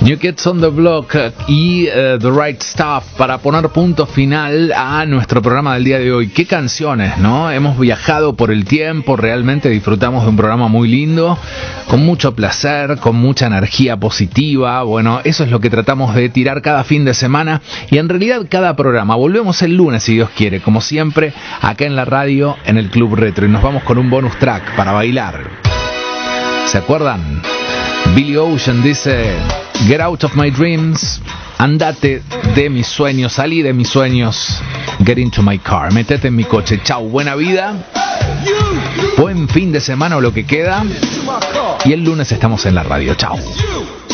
New Kids on the Block y The Right Stuff para poner punto final a nuestro programa del día de hoy. Qué canciones, ¿no? Hemos viajado por el tiempo, realmente disfrutamos de un programa muy lindo, con mucho placer, con mucha energía positiva. Bueno, eso es lo que tratamos de tirar cada fin de semana y en realidad cada programa. Volvemos el lunes, si Dios quiere, como siempre, acá en la radio, en el Club Retro, y nos vamos con un bonus track para bailar. ¿Se acuerdan? Billy Ocean dice: Get out of my dreams, andate de mis sueños, salí de mis sueños, get into my car, metete en mi coche, chau, buena vida, buen fin de semana o lo que queda, y el lunes estamos en la radio, chau.